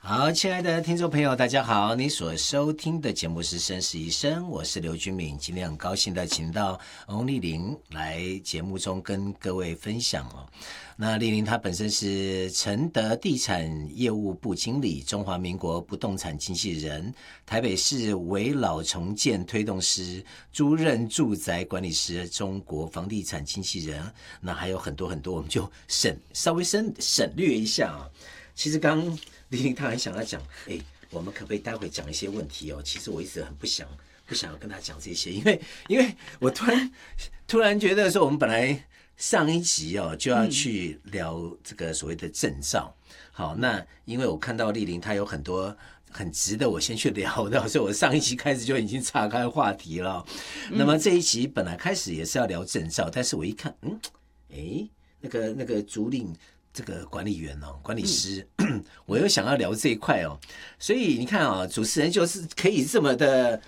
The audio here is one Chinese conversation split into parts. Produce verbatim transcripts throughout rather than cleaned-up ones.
好，亲爱的听众朋友，大家好！你所收听的节目是《绅士一生》，我是刘君敏。今天很高兴的请到翁丽玲来节目中跟各位分享哦。那丽玲她本身是承德地产业务部经理，中华民国不动产经纪人，台北市危老重建推动师，租赁住宅管理师，中国房地产经纪人。那还有很多很多，我们就省稍微省省略一下啊、哦。其实刚丽玲她很想要讲，哎，我们可不可以待会讲一些问题哦？其实我一直很不想不想要跟她讲这些，因为因为我突然突然觉得说，我们本来上一集哦就要去聊这个所谓的证照，嗯、好，那因为我看到丽玲她有很多很值得我先去聊的，所以我上一集开始就已经岔开话题了。嗯、那么这一集本来开始也是要聊证照，但是我一看，嗯，哎，那个那个租赁。这个管理员哦，管理师，嗯、我又想要聊这一块哦，所以你看啊、哦，主持人就是可以这么的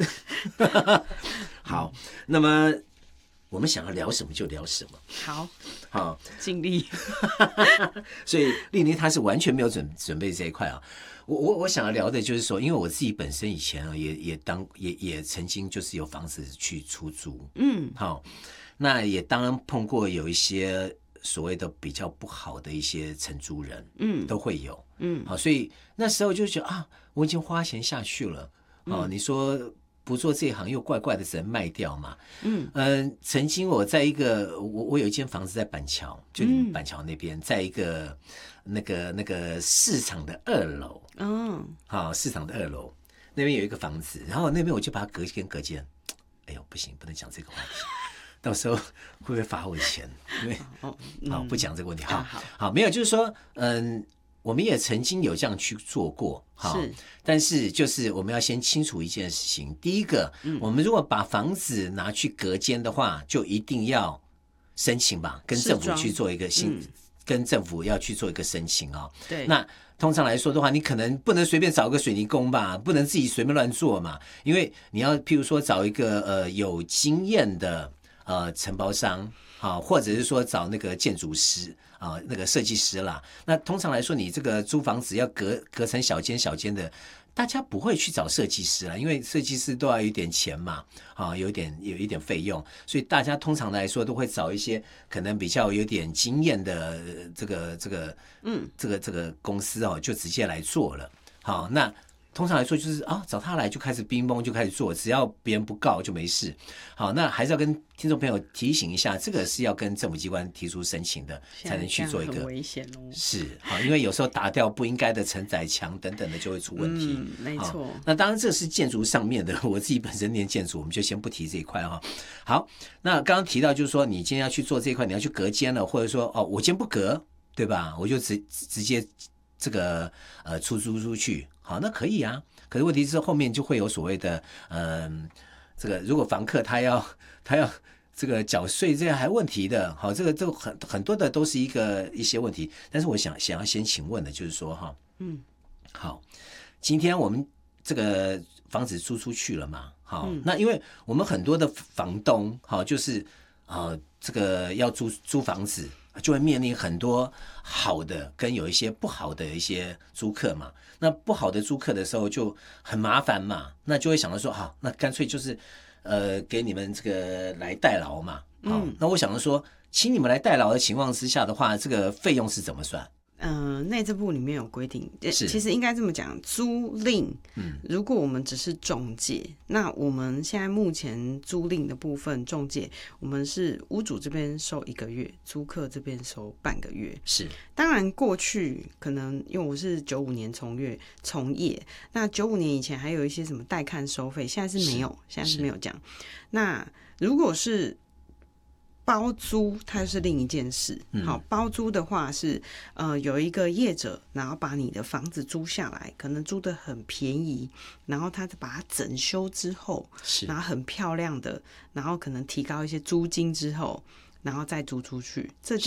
好。那么我们想要聊什么就聊什么， 好， 好， 尽力。 所以丽玲她是完全没有准准备这一块啊。我我我想要聊的就是说，因为我自己本身以前啊，也也当也也曾经就是有房子去出租，嗯，好，那也当然碰过有一些。所谓的比较不好的一些承租人，嗯，都会有，嗯，好，所以那时候就觉得啊，我已经花钱下去了，哦，嗯、你说不做这一行又怪怪的，只能卖掉嘛，嗯，呃，曾经我在一个我我有一间房子在板桥，就你们板桥那边，嗯、在一个那个那个市场的二楼，嗯，好，市场的二楼那边有一个房子，然后那边我就把它隔间隔间，哎呦，不行，不能讲这个话题。到时候会不会罚我钱？因为好、嗯、不讲这个问题。好，好，好，没有，就是说，嗯，我们也曾经有这样去做过，好，是，但是就是我们要先清楚一件事情。第一个，嗯、我们如果把房子拿去隔间的话，就一定要申请吧，跟政府去做一个新，嗯、跟政府要去做一个申请哦。对，那。通常来说的话，你可能不能随便找个水泥工吧，不能自己随便乱做嘛，因为你要譬如说找一个呃有经验的呃承包商啊，或者是说找那个建筑师啊，那个设计师啦。那通常来说，你这个租房子要隔隔成小间小间的。大家不会去找设计师啦，因为设计师都要有点钱嘛，啊，有一点有一点费用，所以大家通常来说都会找一些可能比较有点经验的这个这个嗯这个这个公司哦，就直接来做了。好，那通常来说就是啊，找他来就开始冰崩就开始做，只要别人不告就没事。好，那还是要跟听众朋友提醒一下，这个是要跟政府机关提出申请的，才能去做一个。 很危险哦。 是，好，因为有时候打掉不应该的承载墙等等的就会出问题。 嗯，没错。 那当然这是建筑上面的，我自己本身念建筑，我们就先不提这一块哈。好，那刚刚提到就是说，你今天要去做这一块，你要去隔间了，或者说哦，我今天不隔，对吧？我就直直接这个呃出租出去，好，那可以啊。可是问题是后面就会有所谓的，嗯、呃，这个如果房客他要他要这个缴税，这样还问题的，好，这个这个很很多的都是一个一些问题。但是我想想要先请问的就是说哈，嗯，好，今天我们这个房子租出去了嘛，好，嗯、那因为我们很多的房东，好，就是啊、呃，这个要租租房子。就会面临很多好的跟有一些不好的一些租客嘛，那不好的租客的时候就很麻烦嘛，那就会想到说好，那干脆就是呃给你们这个来代劳嘛，好，嗯、那我想着说，请你们来代劳的情况之下的话，这个费用是怎么算？ 嗯、呃，内政部里面有规定，其实应该这么讲，租赁，嗯，如果我们只是中介，那我们现在目前租赁的部分中介，我们是屋主这边收一个月，租客这边收半个月。 是， 当然过去可能因为我是九五年从业从业，那九五年以前还有一些什么带看收费，现在是没有，现在是没有这样。那如果是包租它就是另一件事，好，包租的话是呃有一个业者，然后把你的房子租下来，可能租得很便宜，然后他把它整修之后，然后很漂亮的，然后可能提高一些租金之后，然后再租出去，这